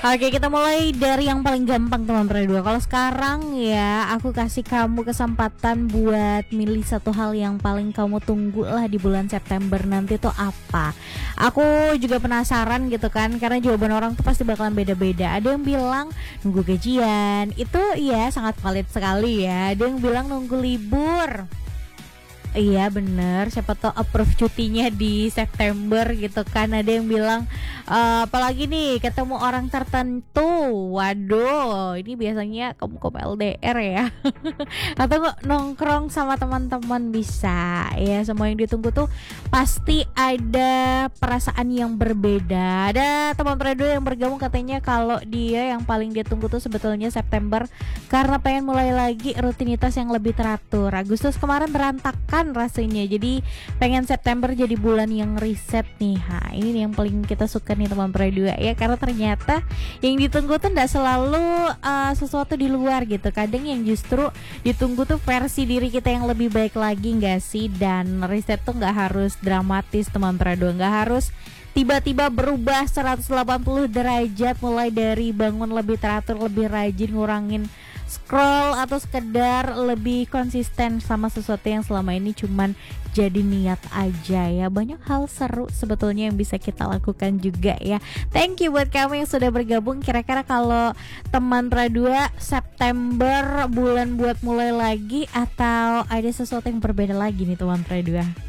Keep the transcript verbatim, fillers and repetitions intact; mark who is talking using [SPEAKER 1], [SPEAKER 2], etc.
[SPEAKER 1] Oke, kita mulai dari yang paling gampang teman dua. Kalau sekarang ya, aku kasih kamu kesempatan buat milih satu hal yang paling kamu tunggu lah di bulan September nanti tuh apa. Aku juga penasaran gitu kan, karena jawaban orang tuh pasti bakalan beda-beda. Ada yang bilang nunggu gajian, itu ya sangat valid sekali ya. Ada yang bilang nunggu libur. Iya bener, siapa tau approve cutinya di September gitu kan. Ada yang bilang uh, apalagi nih ketemu orang tertentu. Waduh, ini biasanya kamu kamu L D R ya. Atau nggak nongkrong sama teman-teman bisa. Ya semua yang ditunggu tuh pasti ada perasaan yang berbeda. Ada teman Predo yang bergabung katanya kalau dia yang paling dia tunggu tuh sebetulnya September karena pengen mulai lagi rutinitas yang lebih teratur. Agustus kemarin berantakan rasanya, jadi pengen September jadi bulan yang reset nih. Ha, ini yang paling kita suka nih teman Predo ya, karena ternyata yang ditunggu tuh tidak selalu uh, sesuatu di luar gitu. Kadang yang justru ditunggu tuh versi diri kita yang lebih baik lagi, nggak sih? Dan reset tuh nggak harus dramatis teman Predo, nggak harus tiba-tiba berubah seratus delapan puluh derajat, mulai dari bangun lebih teratur, lebih rajin, ngurangin scroll, atau sekedar lebih konsisten sama sesuatu yang selama ini cuman jadi niat aja ya. Banyak hal seru sebetulnya yang bisa kita lakukan juga ya. Thank you buat kamu yang sudah bergabung. Kira-kira kalau teman Pradua September bulan buat mulai lagi, atau ada sesuatu yang berbeda lagi nih teman Pradua?